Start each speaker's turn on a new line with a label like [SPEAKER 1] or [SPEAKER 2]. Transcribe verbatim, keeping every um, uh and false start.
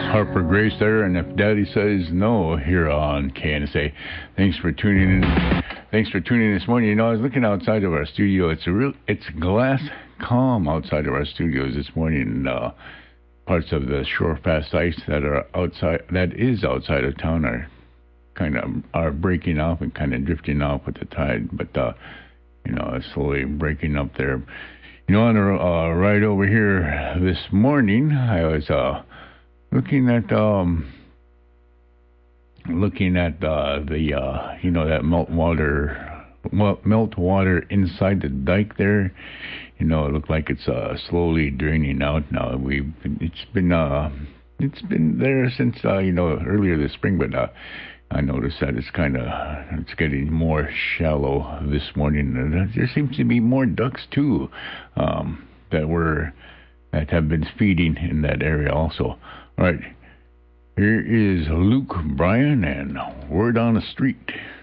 [SPEAKER 1] Harper Grace there, and if Daddy says no here on K N S A, thanks for tuning in. Thanks for tuning in this morning. You know, I was looking outside of our studio. It's a real, it's glass calm outside of our studios this morning. And, uh, parts of the shore fast ice that are outside, that is outside of town, are kind of are breaking off and kind of drifting off with the tide. But uh, you know, it's slowly breaking up there. You know, on the uh, ride over here this morning, I was uh. Looking at um, looking at uh, the uh, you know, that melt water, melt water inside the dike there. You know, it looked like it's uh, slowly draining out now. We it's been uh, it's been there since uh, you know, earlier this spring, but uh, I noticed that it's kind of it's getting more shallow this morning. And there seems to be more ducks too um, that were that have been feeding in that area also. All right, here is Luke Bryan and Word on the Street.